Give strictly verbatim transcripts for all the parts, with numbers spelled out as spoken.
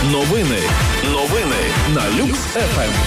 Новини. Новини на Люкс еф ем.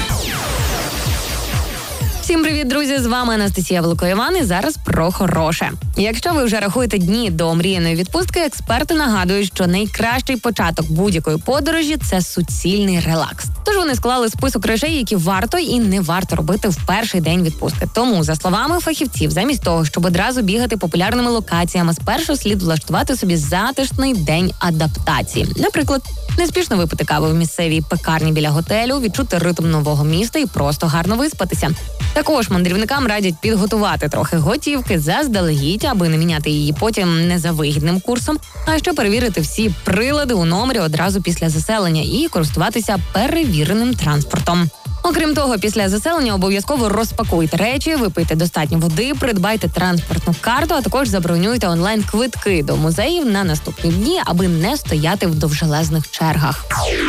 Всім привіт, друзі! З вами Анастасія Великоїван і зараз про хороше. Якщо ви вже рахуєте дні до омріяної відпустки, експерти нагадують, що найкращий початок будь-якої подорожі – це суцільний релакс. Тож вони склали список речей, які варто і не варто робити в перший день відпустки. Тому, за словами фахівців, замість того, щоб одразу бігати популярними локаціями, спершу слід влаштувати собі затишний день адаптації. Наприклад, неспішно випити каву в місцевій пекарні біля готелю, відчути ритм нового міста і просто гарно виспатися. Також мандрівникам радять підготувати трохи готівки заздалегідь, аби не міняти її потім не за вигідним курсом, а ще перевірити всі прилади у номері одразу після заселення і користуватися перевіреним транспортом. Окрім того, після заселення обов'язково розпакуйте речі, випийте достатньо води, придбайте транспортну карту, а також забронюйте онлайн-квитки до музеїв на наступні дні, аби не стояти в довжелезних чергах.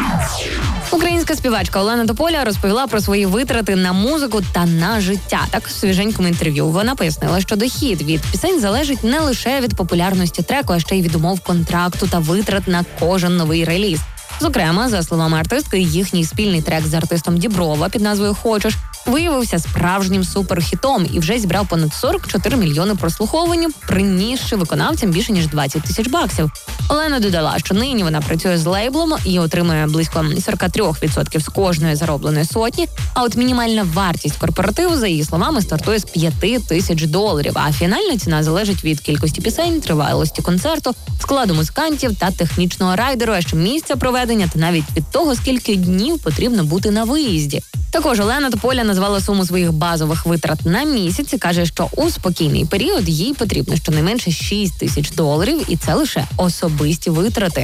Українська співачка Олена Тополя розповіла про свої витрати на музику та на життя. Так, у свіженькому інтерв'ю вона пояснила, що дохід від пісень залежить не лише від популярності треку, а ще й від умов контракту та витрат на кожен новий реліз. Зокрема, за словами артистки, їхній спільний трек з артистом Діброва під назвою «Хочеш» виявився справжнім суперхітом і вже зібрав понад сорок чотири мільйони прослуховувань, принісши виконавцям більше ніж двадцять тисяч баксів. Олена додала, що нині вона працює з лейблом і отримує близько сорок три відсотки з кожної заробленої сотні, а от мінімальна вартість корпоративу, за її словами, стартує з п'яти тисяч доларів, а фінальна ціна залежить від кількості пісень, тривалості концерту, складу музикантів та технічного райдеру, а ще місця проведення та навіть від того, скільки днів потрібно бути на виїзді. Також Олена Тополя назвала суму своїх базових витрат на місяць і каже, що у спокійний період їй потрібно щонайменше шість тисяч доларів, і це лише особисті витрати.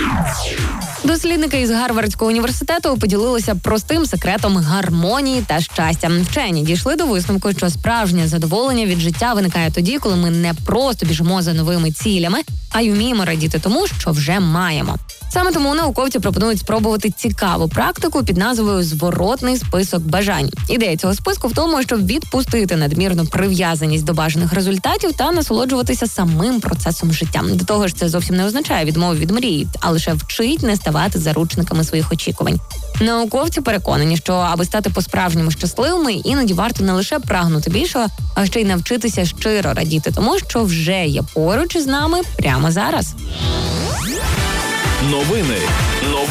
Дослідники із Гарвардського університету поділилися простим секретом гармонії та щастя. Вчені дійшли до висновку, що справжнє задоволення від життя виникає тоді, коли ми не просто біжимо за новими цілями, а й вміємо радіти тому, що вже маємо. Саме тому науковці пропонують спробувати цікаву практику під назвою «Зворотний список бажань». Ідея цього списку в тому, щоб відпустити надмірну прив'язаність до бажаних результатів та насолоджуватися самим процесом життя. До того ж, це зовсім не означає відмову від мрії, а лише вчить не ставати заручниками своїх очікувань. Науковці переконані, що аби стати по-справжньому щасливими, іноді варто не лише прагнути більшого, а ще й навчитися щиро радіти тому, що вже є поруч із нами прямо зараз. Новини. Новини.